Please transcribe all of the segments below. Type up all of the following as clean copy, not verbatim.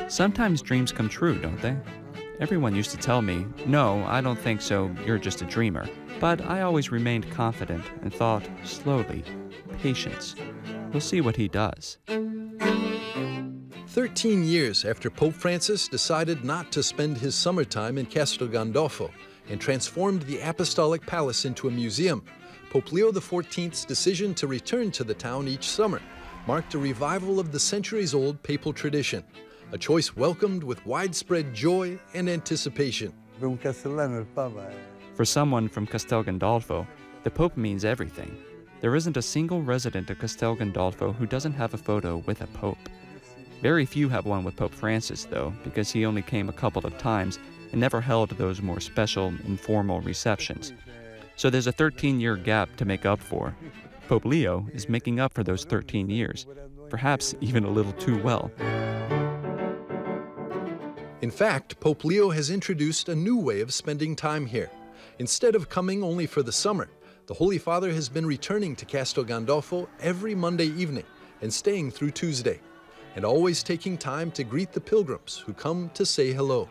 Sometimes dreams come true, don't they? Everyone used to tell me, "No, I don't think so, you're just a dreamer." But I always remained confident and thought, slowly, patience. We'll see what he does. 13 years after Pope Francis decided not to spend his summertime in Castel Gandolfo and transformed the Apostolic Palace into a museum, Pope Leo XIV's decision to return to the town each summer marked a revival of the centuries-old papal tradition, a choice welcomed with widespread joy and anticipation. For someone from Castel Gandolfo, the Pope means everything. There isn't a single resident of Castel Gandolfo who doesn't have a photo with a Pope. Very few have one with Pope Francis, though, because he only came a couple of times and never held those more special, informal receptions. So there's a 13-year gap to make up for. Pope Leo is making up for those 13 years, perhaps even a little too well. In fact, Pope Leo has introduced a new way of spending time here. Instead of coming only for the summer, the Holy Father has been returning to Castel Gandolfo every Monday evening and staying through Tuesday, and always taking time to greet the pilgrims who come to say hello.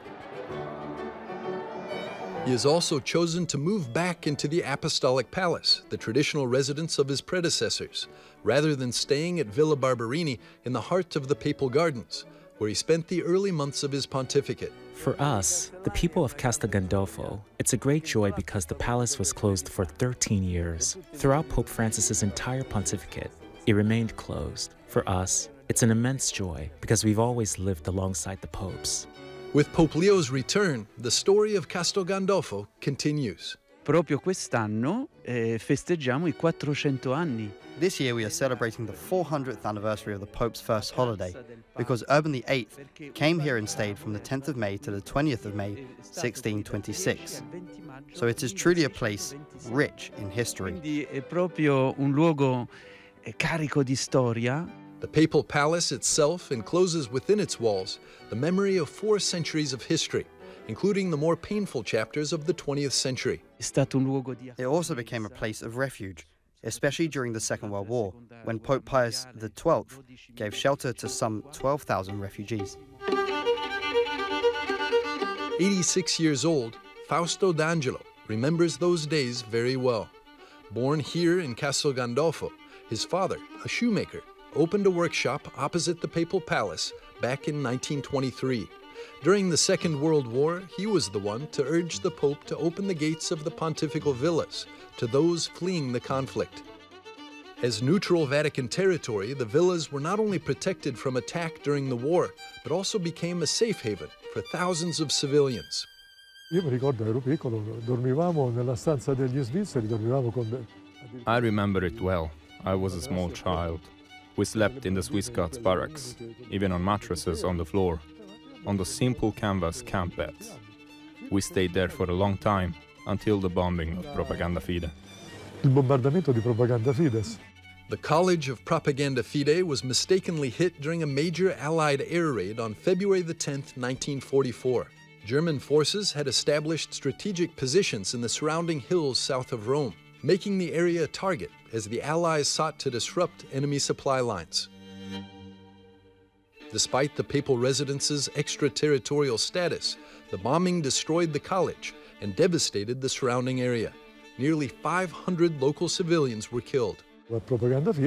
He has also chosen to move back into the Apostolic Palace, the traditional residence of his predecessors, rather than staying at Villa Barberini in the heart of the Papal Gardens, where he spent the early months of his pontificate. For us, the people of Castel Gandolfo, it's a great joy because the palace was closed for 13 years. Throughout Pope Francis's entire pontificate, it remained closed. For us, it's an immense joy because we've always lived alongside the popes. With Pope Leo's return, the story of Castel Gandolfo continues. Proprio quest'anno festeggiamo I 400 anni. This year we are celebrating the 400th anniversary of the Pope's first holiday, because Urban VIII came here and stayed from the 10th of May to the 20th of May, 1626. So it is truly a place rich in history. Quindi è proprio un luogo carico di storia. The Papal Palace itself encloses within its walls the memory of 4 centuries of history, including the more painful chapters of the 20th century. È stato un luogo di... It also became a place of refuge, especially during the Second World War, when Pope Pius XII gave shelter to some 12,000 refugees. 86 years old, Fausto D'Angelo remembers those days very well. Born here in Castel Gandolfo, his father, a shoemaker, opened a workshop opposite the Papal Palace back in 1923. During the Second World War, he was the one to urge the Pope to open the gates of the pontifical villas to those fleeing the conflict. As neutral Vatican territory, the villas were not only protected from attack during the war, but also became a safe haven for thousands of civilians. Io mi ricordo, ero piccolo, dormivamo nella stanza degli svizzeri, dormivamo con... I remember it well. I was a small child. We slept in the Swiss Guards barracks, even on mattresses on the floor, on the simple canvas camp beds. We stayed there for a long time, until the bombing of Propaganda Fide. Il bombardamento di Propaganda Fides. The College of Propaganda Fide was mistakenly hit during a major Allied air raid on February 10, 1944. German forces had established strategic positions in the surrounding hills south of Rome, making the area a target as the Allies sought to disrupt enemy supply lines. Despite the papal residence's extraterritorial status, the bombing destroyed the college and devastated the surrounding area. Nearly 500 local civilians were killed. Propaganda Fide